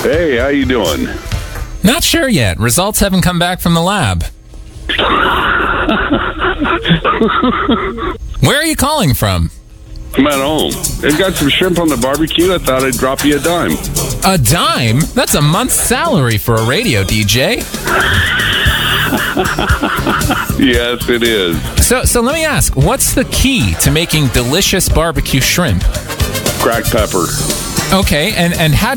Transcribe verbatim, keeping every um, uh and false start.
Hey, how you doing? Not sure yet. Results haven't come back from the lab. Where are you calling from? I'm at home. I've got some shrimp on the barbecue. I thought I'd drop you a dime. A dime? That's a month's salary for a radio D J. Yes, it is. So, so let me ask, what's the key to making delicious barbecue shrimp? Cracked pepper. Okay, and, and how